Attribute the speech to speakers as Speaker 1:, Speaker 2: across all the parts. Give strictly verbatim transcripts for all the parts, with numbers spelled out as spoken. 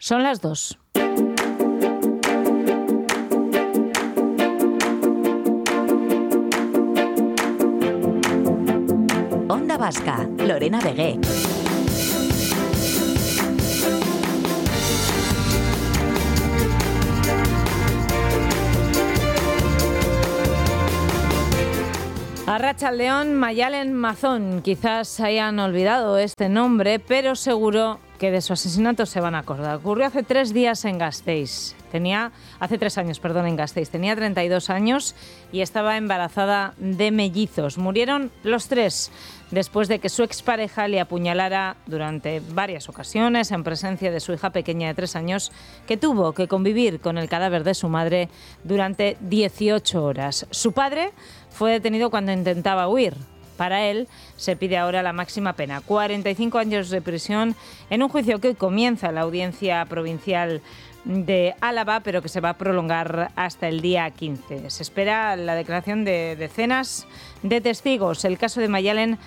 Speaker 1: Son las dos.
Speaker 2: Onda Vasca, Lorena Vegué.
Speaker 1: Arratsaldeon, Mayalen Mazón. Quizás hayan olvidado este nombre, pero seguro que de su asesinato se van a acordar. Ocurrió hace tres días en Gasteiz. Tenía, hace tres años, perdón, en Gasteiz. Tenía treinta y dos años y estaba embarazada de mellizos. Murieron los tres después de que su expareja le apuñalara durante varias ocasiones en presencia de su hija pequeña de tres años, que tuvo que convivir con el cadáver de su madre durante dieciocho horas. Su padre fue detenido cuando intentaba huir. Para él se pide ahora la máxima pena, cuarenta y cinco años de prisión, en un juicio que hoy comienza en la Audiencia Provincial de Álava, pero que se va a prolongar hasta el día quince. Se espera la declaración de decenas de testigos. El caso de Mayalen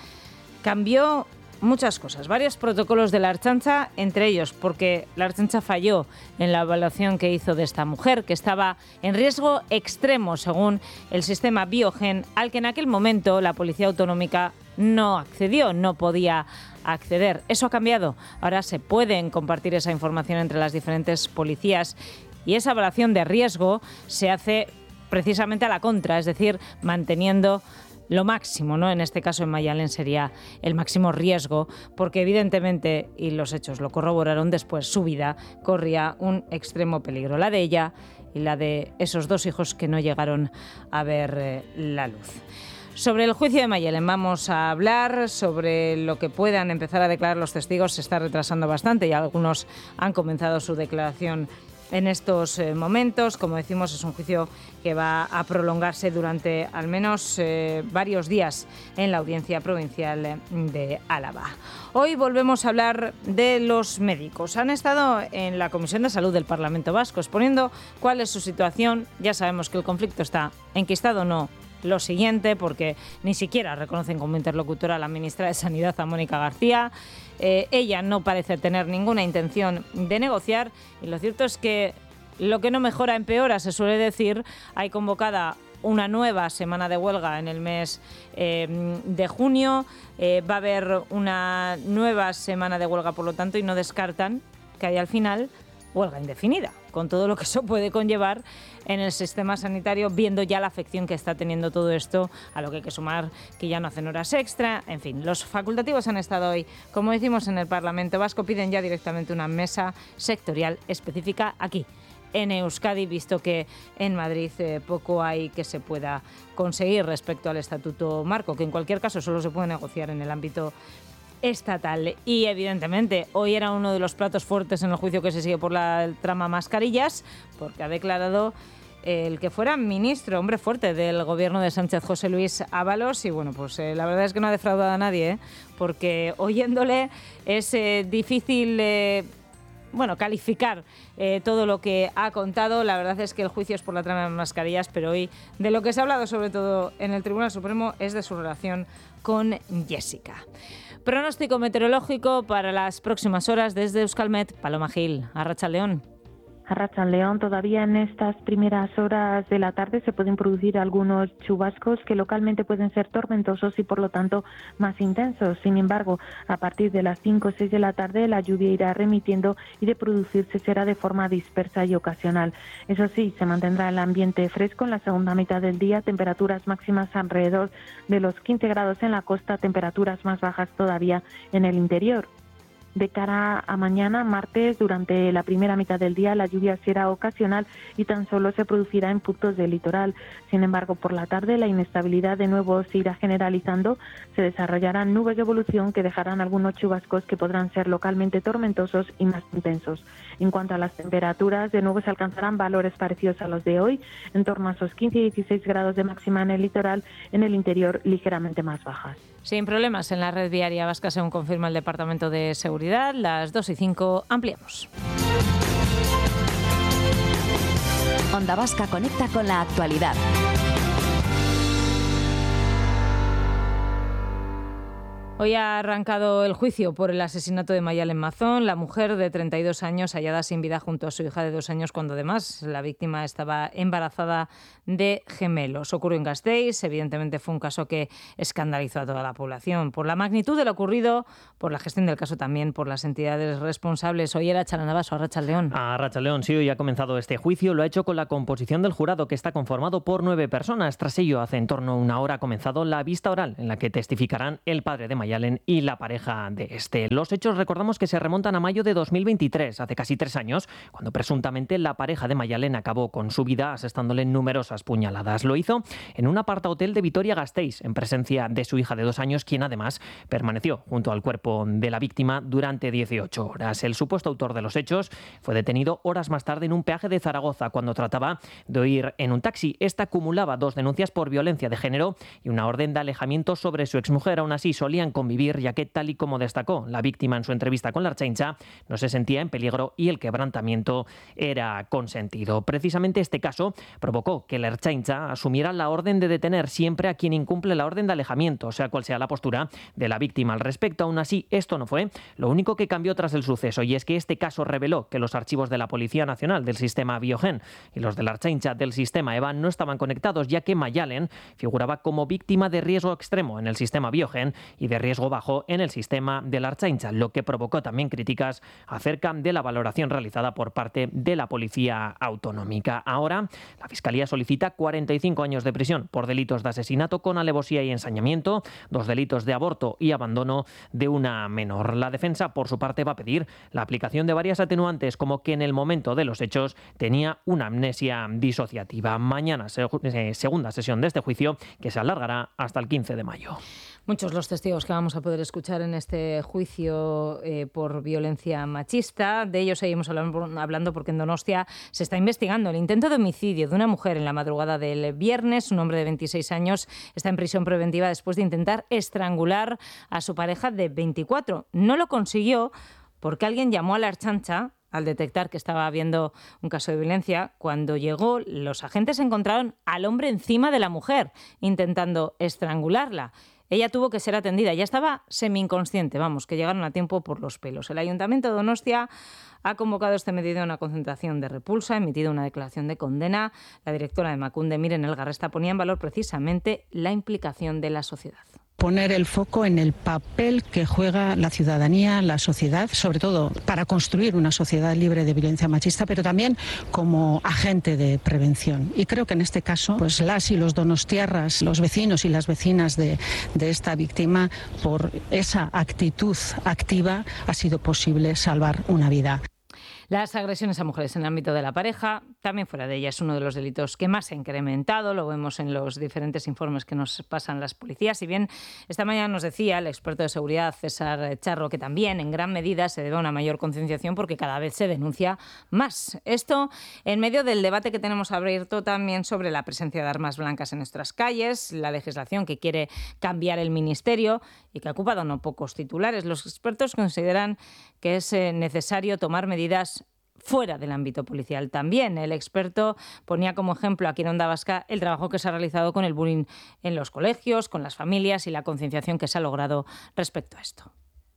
Speaker 1: cambió muchas cosas, varios protocolos de la Ertzaintza, entre ellos porque la Ertzaintza falló en la evaluación que hizo de esta mujer, que estaba en riesgo extremo según el sistema Biogen, al que en aquel momento la Policía Autonómica no accedió, no podía acceder. Eso ha cambiado. Ahora se pueden compartir esa información entre las diferentes policías y esa evaluación de riesgo se hace precisamente a la contra, es decir, manteniendo lo máximo, ¿no? En este caso en Mayalen sería el máximo riesgo, porque evidentemente, y los hechos lo corroboraron después, su vida corría un extremo peligro, la de ella y la de esos dos hijos que no llegaron a ver eh, la luz. Sobre el juicio de Mayalen vamos a hablar, sobre lo que puedan empezar a declarar los testigos. Se está retrasando bastante y algunos han comenzado su declaración en estos eh, momentos. Como decimos, es un juicio que va a prolongarse durante al menos eh, varios días en la Audiencia Provincial de Álava. Hoy volvemos a hablar de los médicos. Han estado en la Comisión de Salud del Parlamento Vasco exponiendo cuál es su situación. Ya sabemos que el conflicto está enquistado o no. Lo siguiente, porque ni siquiera reconocen como interlocutora a la ministra de Sanidad, a Mónica García. Eh, ella no parece tener ninguna intención de negociar y lo cierto es que lo que no mejora empeora, se suele decir. Hay convocada una nueva semana de huelga en el mes eh, de junio. Eh, va a haber una nueva semana de huelga, por lo tanto, y no descartan que haya al final huelga indefinida, con todo lo que eso puede conllevar en el sistema sanitario, viendo ya la afección que está teniendo todo esto, a lo que hay que sumar que ya no hacen horas extra. En fin, los facultativos han estado hoy, como decimos, en el Parlamento Vasco, piden ya directamente una mesa sectorial específica aquí, en Euskadi, visto que en Madrid eh, poco hay que se pueda conseguir respecto al Estatuto Marco, que en cualquier caso solo se puede negociar en el ámbito estatal. Y evidentemente hoy era uno de los platos fuertes en el juicio que se sigue por la trama mascarillas, porque ha declarado el que fuera ministro, hombre fuerte del gobierno de Sánchez, José Luis Ábalos, y bueno, pues eh, la verdad es que no ha defraudado a nadie, ¿eh? Porque oyéndole es eh, difícil eh, bueno, calificar eh, todo lo que ha contado. La verdad es que el juicio es por la trama de mascarillas, pero hoy de lo que se ha hablado sobre todo en el Tribunal Supremo es de su relación con Jessica. Pronóstico meteorológico para las próximas horas desde Euskalmet. Paloma Gil, Arratsaldeon.
Speaker 3: Arratsaldeon, todavía en estas primeras horas de la tarde se pueden producir algunos chubascos que localmente pueden ser tormentosos y por lo tanto más intensos. Sin embargo, a partir de las cinco o seis de la tarde la lluvia irá remitiendo y de producirse será de forma dispersa y ocasional. Eso sí, se mantendrá el ambiente fresco en la segunda mitad del día, temperaturas máximas alrededor de los quince grados en la costa, temperaturas más bajas todavía en el interior. De cara a mañana, martes, durante la primera mitad del día, la lluvia será ocasional y tan solo se producirá en puntos del litoral. Sin embargo, por la tarde, la inestabilidad de nuevo se irá generalizando. Se desarrollarán nubes de evolución que dejarán algunos chubascos que podrán ser localmente tormentosos y más intensos. En cuanto a las temperaturas, de nuevo se alcanzarán valores parecidos a los de hoy, en torno a esos quince y dieciséis grados de máxima en el litoral, en el interior ligeramente más bajas.
Speaker 1: Sin problemas en la red viaria vasca, según confirma el Departamento de Seguridad. Las dos y cinco, ampliamos.
Speaker 2: Onda Vasca conecta con la actualidad.
Speaker 1: Hoy ha arrancado el juicio por el asesinato de Mayalen Mazón, la mujer de treinta y dos años hallada sin vida junto a su hija de dos años cuando además la víctima estaba embarazada de gemelos. Ocurrió en Gasteiz, evidentemente fue un caso que escandalizó a toda la población por la magnitud de lo ocurrido, por la gestión del caso también, por las entidades responsables. Hoy era Charanavaso, Arratsaldeon.
Speaker 4: A Arratsaldeon, sí, hoy ha comenzado este juicio, lo ha hecho con la composición del jurado que está conformado por nueve personas. Tras ello, hace en torno a una hora ha comenzado la vista oral en la que testificarán el padre de Mayalen y la pareja de este. Los hechos, recordamos que se remontan a mayo de dos mil veintitrés, hace casi tres años, cuando presuntamente la pareja de Mayalen acabó con su vida asestándole numerosas puñaladas. Lo hizo en un apartahotel de Vitoria-Gasteiz, en presencia de su hija de dos años, quien además permaneció junto al cuerpo de la víctima durante dieciocho horas. El supuesto autor de los hechos fue detenido horas más tarde en un peaje de Zaragoza cuando trataba de huir en un taxi. Esta acumulaba dos denuncias por violencia de género y una orden de alejamiento sobre su exmujer. Aún así, solían convivir, ya que, tal y como destacó la víctima en su entrevista con la Ertzaintza, no se sentía en peligro y el quebrantamiento era consentido. Precisamente este caso provocó que la Ertzaintza asumiera la orden de detener siempre a quien incumple la orden de alejamiento, sea cual sea la postura de la víctima al respecto. Aún así, esto no fue lo único que cambió tras el suceso, y es que este caso reveló que los archivos de la Policía Nacional del sistema Biogen y los de la Ertzaintza del sistema EVA no estaban conectados, ya que Mayalen figuraba como víctima de riesgo extremo en el sistema Biogen y de riesgo bajo en el sistema de la Ertzaintza, lo que provocó también críticas acerca de la valoración realizada por parte de la Policía Autonómica. Ahora, la Fiscalía solicita cuarenta y cinco años de prisión por delitos de asesinato con alevosía y ensañamiento, dos delitos de aborto y abandono de una menor. La defensa, por su parte, va a pedir la aplicación de varias atenuantes, como que en el momento de los hechos tenía una amnesia disociativa. Mañana, segunda sesión de este juicio, que se alargará hasta el quince de mayo.
Speaker 1: Muchos los testigos que vamos a poder escuchar en este juicio eh, por violencia machista. De ellos seguimos hablando porque en Donostia se está investigando el intento de homicidio de una mujer en la madrugada del viernes. Un hombre de veintiséis años está en prisión preventiva después de intentar estrangular a su pareja de veinticuatro. No lo consiguió porque alguien llamó a la Ertzaintza al detectar que estaba habiendo un caso de violencia. Cuando llegó, los agentes encontraron al hombre encima de la mujer intentando estrangularla. Ella tuvo que ser atendida, ya estaba semi-inconsciente, vamos, que llegaron a tiempo por los pelos. El Ayuntamiento de Donostia ha convocado este mediodía una concentración de repulsa, ha emitido una declaración de condena. La directora de Emakunde, Miren Elgarresta, ponía en valor precisamente la implicación de la sociedad.
Speaker 5: Poner el foco en el papel que juega la ciudadanía, la sociedad, sobre todo para construir una sociedad libre de violencia machista, pero también como agente de prevención. Y creo que en este caso, pues las y los donostiarras, los vecinos y las vecinas de, de esta víctima, por esa actitud activa, ha sido posible salvar una vida.
Speaker 1: Las agresiones a mujeres en el ámbito de la pareja, también fuera de ella, es uno de los delitos que más se ha incrementado. Lo vemos en los diferentes informes que nos pasan las policías. Si bien esta mañana nos decía el experto de seguridad César Charro que también en gran medida se debe a una mayor concienciación porque cada vez se denuncia más. Esto en medio del debate que tenemos abierto también sobre la presencia de armas blancas en nuestras calles, la legislación que quiere cambiar el Ministerio y que ha ocupado no pocos titulares. Los expertos consideran que es necesario tomar medidas fuera del ámbito policial también. El experto ponía como ejemplo aquí en Onda Vasca el trabajo que se ha realizado con el bullying en los colegios, con las familias y la concienciación que se ha logrado respecto a esto.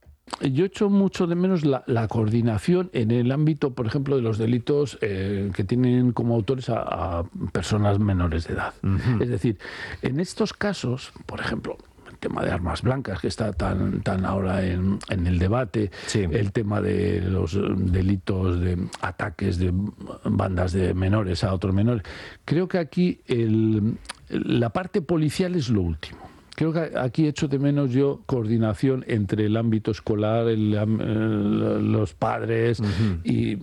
Speaker 6: Yo echo mucho de menos la, la coordinación en el ámbito, por ejemplo, de los delitos eh, que tienen como autores a, a personas menores de edad. Uh-huh. Es decir, en estos casos, por ejemplo, el tema de armas blancas, que está tan, tan ahora en, en el debate, sí. El tema de los delitos de ataques de bandas de menores a otros menores. Creo que aquí el, la parte policial es lo último. Creo que aquí echo de menos yo coordinación entre el ámbito escolar, el, el, los padres, uh-huh. Y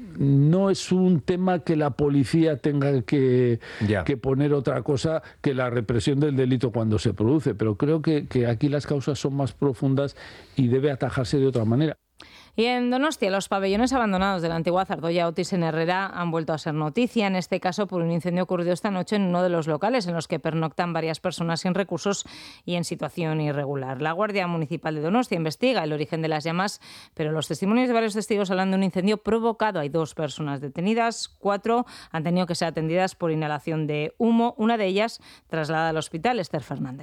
Speaker 6: no es un tema que la policía tenga que, yeah. que poner otra cosa que la represión del delito cuando se produce, pero creo que, que aquí las causas son más profundas y debe atajarse de otra manera.
Speaker 1: Y en Donostia, los pabellones abandonados de la antigua Zardoya Otis en Herrera han vuelto a ser noticia, en este caso por un incendio ocurrido esta noche en uno de los locales en los que pernoctan varias personas sin recursos y en situación irregular. La Guardia Municipal de Donostia investiga el origen de las llamas, pero los testimonios de varios testigos hablan de un incendio provocado. Hay dos personas detenidas, cuatro han tenido que ser atendidas por inhalación de humo, una de ellas trasladada al hospital, Esther Fernández.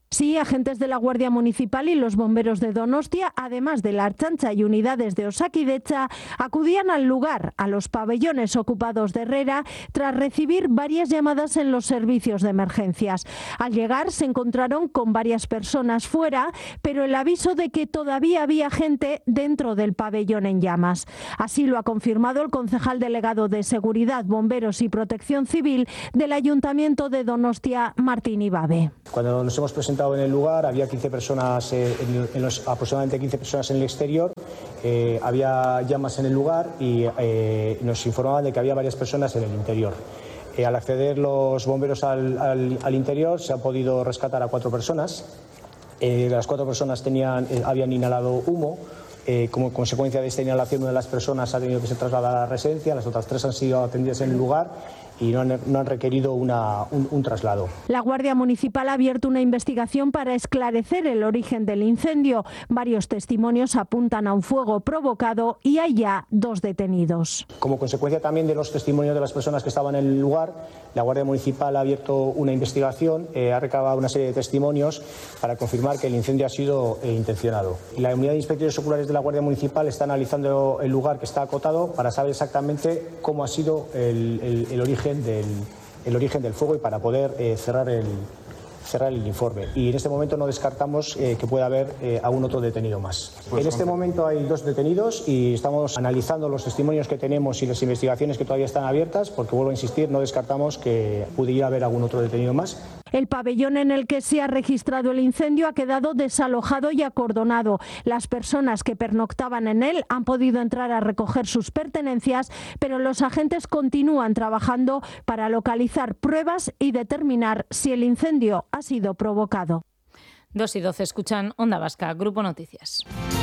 Speaker 7: Sí, agentes de la Guardia Municipal y los bomberos de Donostia, además de la Ertzaintza y unidades de Osakidetza, acudían al lugar, a los pabellones ocupados de Herrera, tras recibir varias llamadas en los servicios de emergencias. Al llegar se encontraron con varias personas fuera, pero el aviso de que todavía había gente dentro del pabellón en llamas. Así lo ha confirmado el concejal delegado de Seguridad, Bomberos y Protección Civil del Ayuntamiento de Donostia, Martín Ibabe.
Speaker 8: Cuando nos hemos presentado en el lugar, había quince personas, eh, en, en los, aproximadamente quince personas en el exterior, eh, había llamas en el lugar y eh, nos informaban de que había varias personas en el interior. Eh, al acceder los bomberos al, al, al interior se han podido rescatar a cuatro personas. Eh, las cuatro personas tenían, eh, habían inhalado humo. Eh, como consecuencia de esta inhalación, una de las personas ha tenido que ser trasladada a la residencia, las otras tres han sido atendidas en el lugar y no han, no han requerido una, un, un traslado.
Speaker 7: La Guardia Municipal ha abierto una investigación para esclarecer el origen del incendio. Varios testimonios apuntan a un fuego provocado y hay ya dos detenidos.
Speaker 8: Como consecuencia también de los testimonios de las personas que estaban en el lugar, la Guardia Municipal ha abierto una investigación, eh, ha recabado una serie de testimonios para confirmar que el incendio ha sido eh, intencionado. La unidad de inspectores oculares de la Guardia Municipal está analizando el lugar que está acotado para saber exactamente cómo ha sido el, el, el origen Del, el origen del fuego y para poder eh, cerrar, el, cerrar el informe. Y en este momento no descartamos eh, que pueda haber eh, algún otro detenido más. Pues en este momento hay dos detenidos y estamos analizando los testimonios que tenemos y las investigaciones que todavía están abiertas, porque vuelvo a insistir, no descartamos que pudiera haber algún otro detenido más.
Speaker 7: El pabellón en el que se ha registrado el incendio ha quedado desalojado y acordonado. Las personas que pernoctaban en él han podido entrar a recoger sus pertenencias, pero los agentes continúan trabajando para localizar pruebas y determinar si el incendio ha sido provocado.
Speaker 1: dos y doce escuchan Onda Vasca, Grupo Noticias.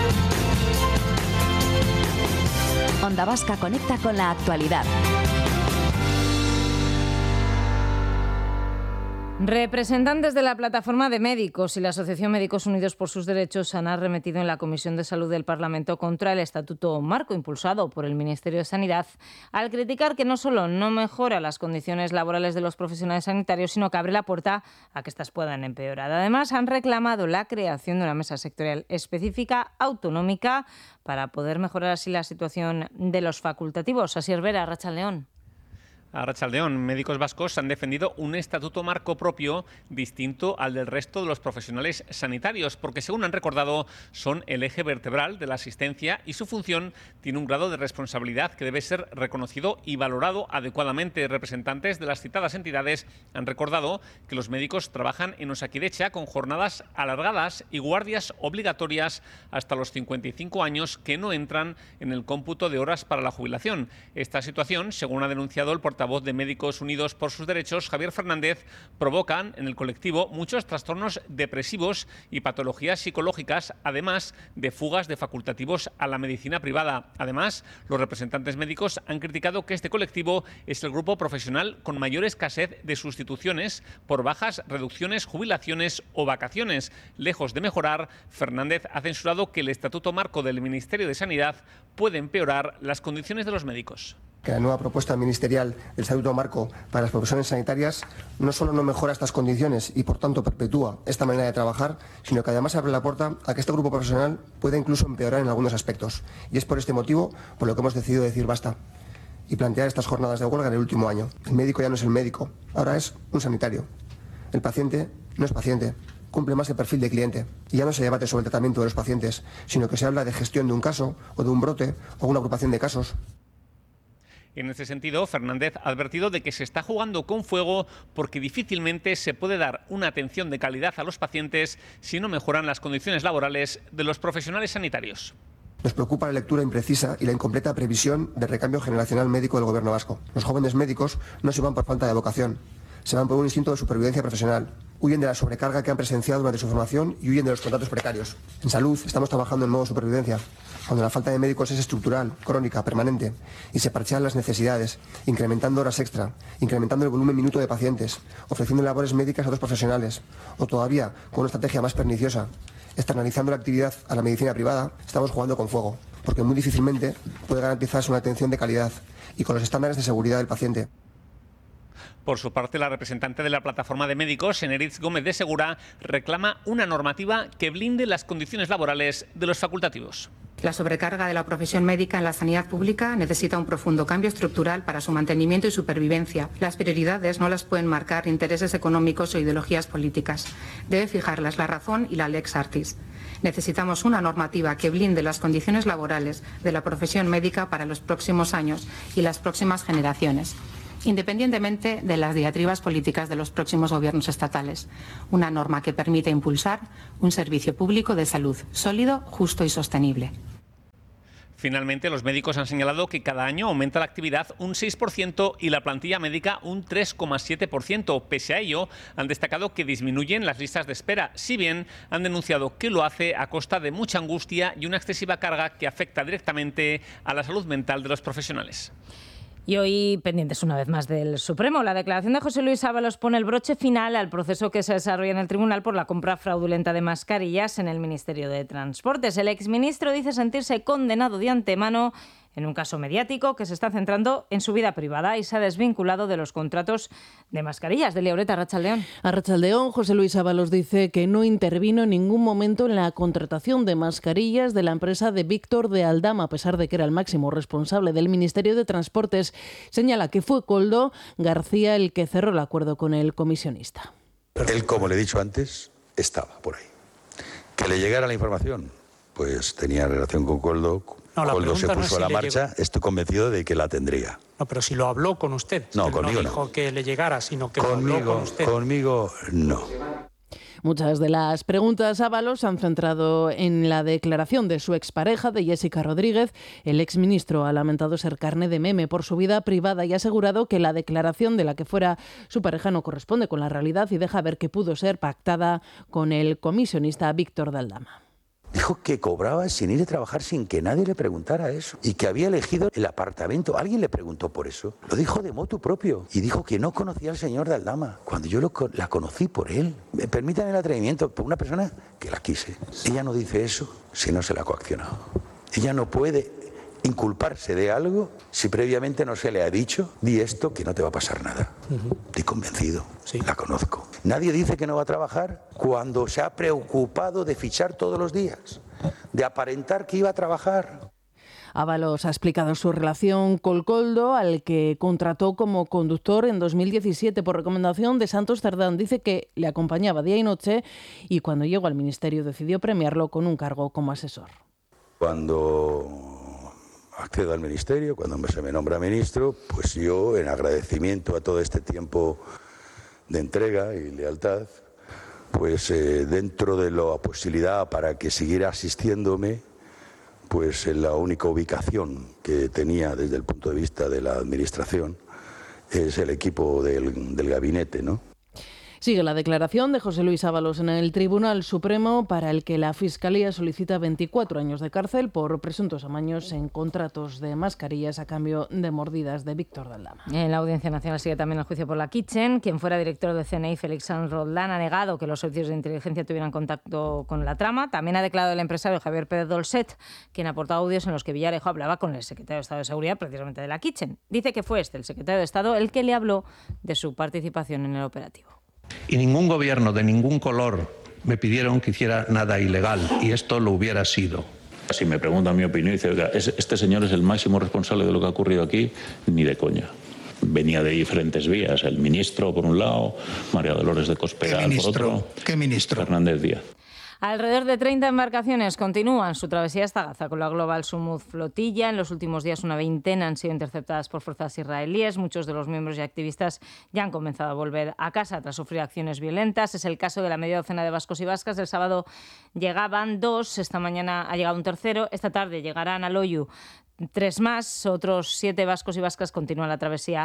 Speaker 2: Onda Vasca conecta con la actualidad.
Speaker 1: Representantes de la Plataforma de Médicos y la Asociación Médicos Unidos por sus Derechos han arremetido en la Comisión de Salud del Parlamento contra el Estatuto Marco impulsado por el Ministerio de Sanidad, al criticar que no solo no mejora las condiciones laborales de los profesionales sanitarios, sino que abre la puerta a que éstas puedan empeorar. Además, han reclamado la creación de una mesa sectorial específica autonómica para poder mejorar así la situación de los facultativos. Asier Vera, Arratsaldeon.
Speaker 9: Arratsaldeon, médicos vascos han defendido un estatuto marco propio distinto al del resto de los profesionales sanitarios, porque según han recordado son el eje vertebral de la asistencia y su función tiene un grado de responsabilidad que debe ser reconocido y valorado adecuadamente. Representantes de las citadas entidades han recordado que los médicos trabajan en Osakidetza con jornadas alargadas y guardias obligatorias hasta los cincuenta y cinco años que no entran en el cómputo de horas para la jubilación. Esta situación, según ha denunciado el portavoz voz de Médicos Unidos por sus Derechos, Javier Fernández, provocan en el colectivo muchos trastornos depresivos y patologías psicológicas, además de fugas de facultativos a la medicina privada. Además, los representantes médicos han criticado que este colectivo es el grupo profesional con mayor escasez de sustituciones por bajas, reducciones, jubilaciones o vacaciones. Lejos de mejorar, Fernández ha censurado que el Estatuto Marco del Ministerio de Sanidad puede empeorar las condiciones de los médicos.
Speaker 10: Que la nueva propuesta ministerial del Estatuto Marco para las profesiones sanitarias no solo no mejora estas condiciones y por tanto perpetúa esta manera de trabajar, sino que además abre la puerta a que este grupo profesional pueda incluso empeorar en algunos aspectos. Y es por este motivo por lo que hemos decidido decir basta y plantear estas jornadas de huelga en el último año. El médico ya no es el médico, ahora es un sanitario. El paciente no es paciente, cumple más el perfil de cliente. Y ya no se debate sobre el tratamiento de los pacientes, sino que se habla de gestión de un caso o de un brote o una agrupación de casos.
Speaker 9: En ese sentido, Fernández ha advertido de que se está jugando con fuego porque difícilmente se puede dar una atención de calidad a los pacientes si no mejoran las condiciones laborales de los profesionales sanitarios.
Speaker 10: Nos preocupa la lectura imprecisa y la incompleta previsión del recambio generacional médico del Gobierno vasco. Los jóvenes médicos no se van por falta de vocación, se van por un instinto de supervivencia profesional. Huyen de la sobrecarga que han presenciado durante su formación y huyen de los contratos precarios. En salud estamos trabajando en modo supervivencia, cuando la falta de médicos es estructural, crónica, permanente, y se parchean las necesidades, incrementando horas extra, incrementando el volumen minuto de pacientes, ofreciendo labores médicas a otros profesionales, o todavía, con una estrategia más perniciosa, externalizando la actividad a la medicina privada, estamos jugando con fuego, porque muy difícilmente puede garantizarse una atención de calidad y con los estándares de seguridad del paciente.
Speaker 9: Por su parte, la representante de la plataforma de médicos, Eneritz Gómez de Segura, reclama una normativa que blinde las condiciones laborales de los facultativos.
Speaker 11: La sobrecarga de la profesión médica en la sanidad pública necesita un profundo cambio estructural para su mantenimiento y supervivencia. Las prioridades no las pueden marcar intereses económicos o ideologías políticas. Debe fijarlas la razón y la lex artis. Necesitamos una normativa que blinde las condiciones laborales de la profesión médica para los próximos años y las próximas generaciones, independientemente de las diatribas políticas de los próximos gobiernos estatales. Una norma que permita impulsar un servicio público de salud sólido, justo y sostenible.
Speaker 9: Finalmente, los médicos han señalado que cada año aumenta la actividad un seis por ciento y la plantilla médica un tres coma siete por ciento. Pese a ello, han destacado que disminuyen las listas de espera, si bien han denunciado que lo hace a costa de mucha angustia y una excesiva carga que afecta directamente a la salud mental de los profesionales.
Speaker 1: Y hoy, pendientes una vez más del Supremo, la declaración de José Luis Ábalos pone el broche final al proceso que se desarrolla en el tribunal por la compra fraudulenta de mascarillas en el Ministerio de Transportes. El exministro dice sentirse condenado de antemano en un caso mediático que se está centrando en su vida privada y se ha desvinculado de los contratos de mascarillas. Delia Ureta, Arratsaldeón.
Speaker 12: Arratsaldeón, José Luis Ábalos dice que no intervino en ningún momento en la contratación de mascarillas de la empresa de Víctor de Aldama, a pesar de que era el máximo responsable del Ministerio de Transportes. Señala que fue Koldo García el que cerró el acuerdo con el comisionista.
Speaker 13: Él, como le he dicho antes, estaba por ahí. Que le llegara la información, pues tenía relación con Koldo. No, Koldo se puso no es si a la marcha, llegó. Estoy convencido de que la tendría.
Speaker 14: No, pero si lo habló con usted.
Speaker 13: No, conmigo
Speaker 14: no. dijo
Speaker 13: no.
Speaker 14: que le llegara, sino que
Speaker 13: conmigo,
Speaker 14: lo habló con usted.
Speaker 13: Conmigo no.
Speaker 12: Muchas de las preguntas a Ábalos se han centrado en la declaración de su expareja, de Jessica Rodríguez. El exministro ha lamentado ser carne de meme por su vida privada y ha asegurado que la declaración de la que fuera su pareja no corresponde con la realidad y deja ver que pudo ser pactada con el comisionista Víctor de Aldama.
Speaker 13: Dijo que cobraba sin ir a trabajar sin que nadie le preguntara eso y que había elegido el apartamento. ¿Alguien le preguntó por eso? Lo dijo de motu propio y dijo que no conocía al señor de Aldama cuando yo lo, la conocí por él. Permítanme el atrevimiento, por una persona que la quise. Ella no dice eso si no se la ha coaccionado. Ella no puede inculparse de algo si previamente no se le ha dicho, di esto que no te va a pasar nada. Uh-huh. Estoy convencido, sí. La conozco. Nadie dice que no va a trabajar cuando se ha preocupado de fichar todos los días, de aparentar que iba a trabajar.
Speaker 12: Ábalos ha explicado su relación con Koldo, al que contrató como conductor en dos mil diecisiete por recomendación de Santos Cerdán. Dice que le acompañaba día y noche y cuando llegó al ministerio decidió premiarlo con un cargo como asesor.
Speaker 13: Cuando accedo al ministerio, cuando se me nombra ministro, pues yo, en agradecimiento a todo este tiempo de entrega y lealtad, pues eh, dentro de la posibilidad para que siguiera asistiéndome, pues en la única ubicación que tenía desde el punto de vista de la administración es el equipo del, del gabinete, ¿no?
Speaker 12: Sigue la declaración de José Luis Ábalos en el Tribunal Supremo, para el que la Fiscalía solicita veinticuatro años de cárcel por presuntos amaños en contratos de mascarillas a cambio de mordidas de Víctor de Aldama.
Speaker 1: En la Audiencia Nacional sigue también el juicio por la Kitchen. Quien fuera director de C N I, Félix Sanz Roldán, ha negado que los servicios de inteligencia tuvieran contacto con la trama. También ha declarado el empresario Javier Pérez Dolcet, quien ha aportado audios en los que Villarejo hablaba con el secretario de Estado de Seguridad, precisamente de la Kitchen. Dice que fue este, el secretario de Estado, el que le habló de su participación en el operativo.
Speaker 15: Y ningún gobierno de ningún color me pidieron que hiciera nada ilegal, y esto lo hubiera sido.
Speaker 16: Si me preguntan mi opinión y dice, oiga, este señor es el máximo responsable de lo que ha ocurrido aquí, ni de coña. Venía de diferentes vías, el ministro por un lado, María Dolores de Cospedal por otro.
Speaker 17: ¿Qué ministro?
Speaker 16: Fernández Díaz.
Speaker 1: Alrededor de treinta embarcaciones continúan su travesía hasta Gaza con la Global Sumud Flotilla. En los últimos días una veintena han sido interceptadas por fuerzas israelíes. Muchos de los miembros y activistas ya han comenzado a volver a casa tras sufrir acciones violentas. Es el caso de la media docena de vascos y vascas. El sábado llegaban dos, esta mañana ha llegado un tercero. Esta tarde llegarán a Loiu tres más. Otros siete vascos y vascas continúan la travesía